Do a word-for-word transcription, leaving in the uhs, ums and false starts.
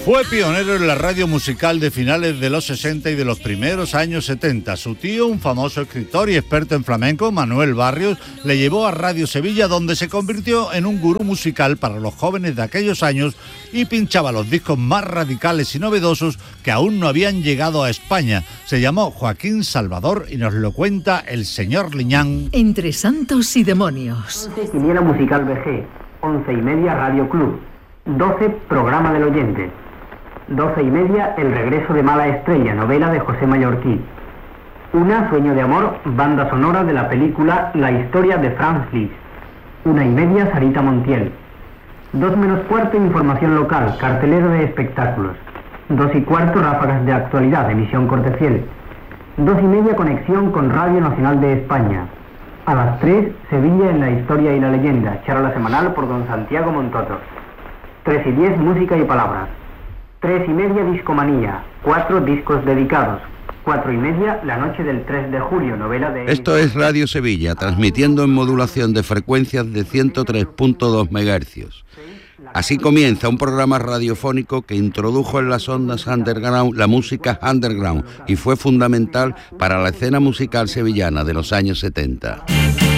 Fue pionero en la radio musical de finales de los sesenta y de los primeros años setenta. Su tío, un famoso escritor y experto en flamenco, Manuel Barrios, le llevó a Radio Sevilla, donde se convirtió en un gurú musical para los jóvenes de aquellos años y pinchaba los discos más radicales y novedosos que aún no habían llegado a España. Se llamó Joaquín Salvador y nos lo cuenta el señor Liñán. Entre santos y demonios. once Quiniela Musical B G, once y media Radio Club, doce Programa del Oyente, doce y media El regreso de Mala Estrella, novela de José Mallorquí. Una, Sueño de amor, banda sonora de la película La historia de Franz Liszt. Una y media, Sarita Montiel. Dos menos cuarto, información local, cartelero de espectáculos. Dos y cuarto, ráfagas de actualidad, emisión Cortefiel. Dos y media, conexión con Radio Nacional de España. A las tres, Sevilla en la historia y la leyenda, charla semanal por don Santiago Montoto. Tres y diez, música y palabras. Tres y media, discomanía. Cuatro, discos dedicados. Cuatro y media, la noche del tres de julio, novela de... Esto es Radio Sevilla, transmitiendo en modulación de frecuencias de ciento tres punto dos megahercios. Así comienza un programa radiofónico que introdujo en las ondas underground la música underground y fue fundamental para la escena musical sevillana de los años setenta.